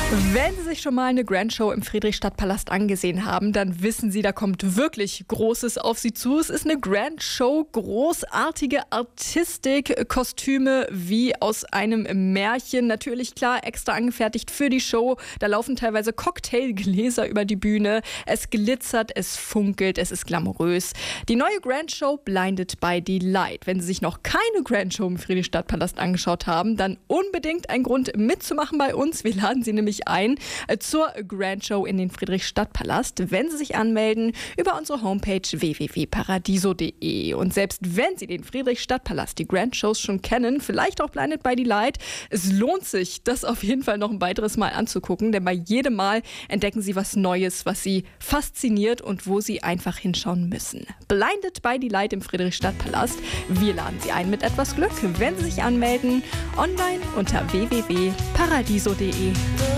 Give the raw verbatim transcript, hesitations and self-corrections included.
Wenn Sie sich schon mal eine Grand Show im Friedrichstadtpalast angesehen haben, dann wissen Sie, da kommt wirklich Großes auf Sie zu. Es ist eine Grand Show, großartige Artistik, Kostüme wie aus einem Märchen. Natürlich klar, extra angefertigt für die Show. Da laufen teilweise Cocktailgläser über die Bühne. Es glitzert, es funkelt, es ist glamourös. Die neue Grand Show Blinded by the Light. Wenn Sie sich noch keine Grand Show im Friedrichstadtpalast angeschaut haben, dann unbedingt ein Grund mitzumachen bei uns. Wir laden Sie nämlich ein zur Grand Show in den Friedrichstadtpalast, wenn Sie sich anmelden über unsere Homepage w w w punkt paradiso punkt de. Und selbst wenn Sie den Friedrichstadtpalast, die Grand Shows schon kennen, vielleicht auch Blinded by the Light, es lohnt sich, das auf jeden Fall noch ein weiteres Mal anzugucken, denn bei jedem Mal entdecken Sie was Neues, was Sie fasziniert und wo Sie einfach hinschauen müssen. Blinded by the Light im Friedrichstadtpalast. Wir laden Sie ein mit etwas Glück, wenn Sie sich anmelden, online unter w w w punkt paradiso punkt de.